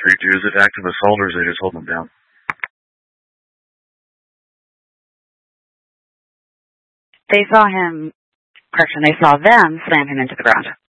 3-2, is it active assault or is they just holding him down? They saw them slam him into the ground.